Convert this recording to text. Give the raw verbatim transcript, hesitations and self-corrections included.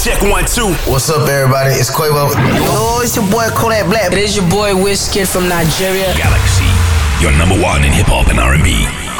check one, two. What's up, everybody? It's Quavo. Oh, it's your boy Kodak Black. It is your boy Wizkid from Nigeria. Galaxy, your number one in hip hop and R and B.